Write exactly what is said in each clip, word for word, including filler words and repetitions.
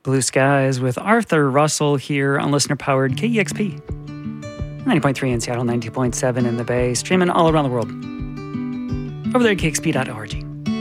Blue Skies with Arthur Russell here on listener-powered K E X P. ninety point three in Seattle, ninety point seven in the Bay, streaming all around the world. Over there at K X P dot org.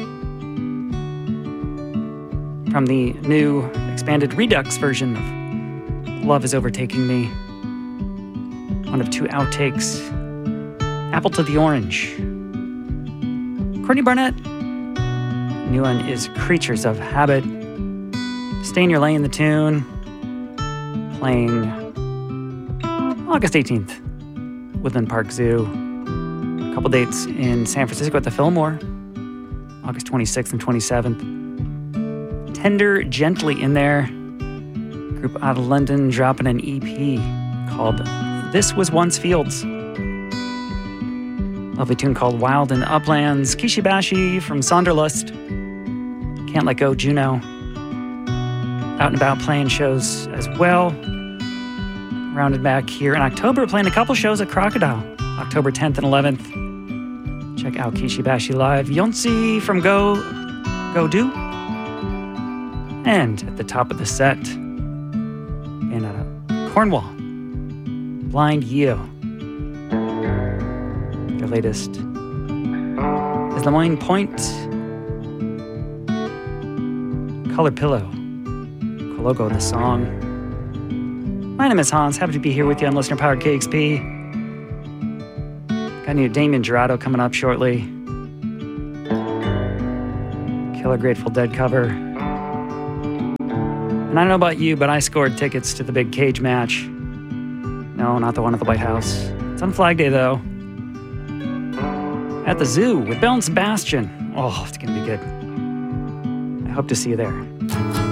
From the new expanded Redux version of Love Is Overtaking Me, one of two outtakes, Apple to the Orange. Courtney Barnett. New one is Creatures of Habit. Stay in Your Lane, the tune. Playing August eighteenth, Woodland Park Zoo. A couple dates in San Francisco at the Fillmore, August twenty-sixth and twenty-seventh. Tender Gently in there. Group out of London dropping an E P called This Was Once Fields. Lovely tune called Wild in Uplands. Kishi Bashi from Sonderlust. Can't Let Go, Juno. Out and about playing shows as well. Rounded back here in October, playing a couple shows at Crocodile, October tenth and eleventh. Check out Kishi Bashi live. Yonsei from Go, Go Do. And at the top of the set, and out of Cornwall, Blind Yeo. Their latest is Lemoyne Point, Color Pillow. Logo of the song. My name is Hans. Happy to be here with you on Listener Powered K X P. Got new Damien Jurado coming up shortly. Killer Grateful Dead cover. And I don't know about you, but I scored tickets to the big Cage match. No, not the one at the White House. It's on Flag Day, though. At the Zoo with Belle and Sebastian. Oh, it's going to be good. I hope to see you there.